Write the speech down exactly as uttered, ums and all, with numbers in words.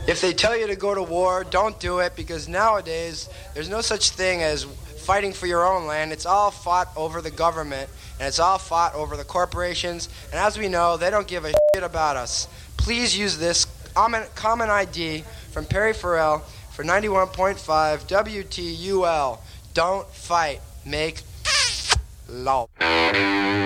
If they tell you to go to war, don't do it, because nowadays there's no such thing as fighting for your own land. It's all fought over the government, and it's all fought over the corporations, and as we know, they don't give a shit about us. Please use this common I D from Perry Farrell for ninety-one point five W T U L. Don't fight. Make love.